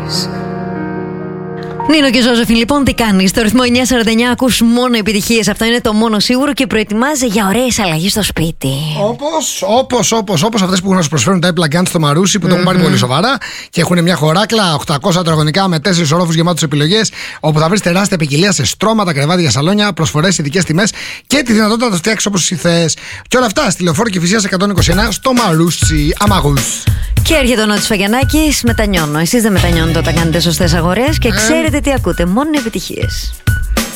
Νίνο και Ζώζεφιν, λοιπόν, τι κάνεις? Στο ρυθμό 949 ακούς μόνο επιτυχίες. Αυτό είναι το μόνο σίγουρο και προετοιμάζε για ωραίες αλλαγές στο σπίτι. Όπως αυτές που να σου προσφέρουν τα Apple Guns στο Μαρούσι, που το έχουν πάρει πολύ σοβαρά και έχουν μια χωράκλα 800 τετραγωνικά με 4 ορόφους γεμάτους επιλογές, όπου θα βρεις τεράστια ποικιλία σε στρώματα, κρεβάτια, σαλόνια, προσφορές, ειδικές τιμές και τη δυνατότητα να το φτιάξεις όπως θες. Και όλα αυτά στη Λεωφόρο Κηφισίας 129 στο Μαρούσι. Αμαγούς. Και έρχεται ο Νότης Φαγιανάκης, μετανιώνω. Εσείς δεν μετανιώνετε όταν κάνετε σωστές αγορές και ξέρετε τι ακούτε. Μόνο επιτυχίες.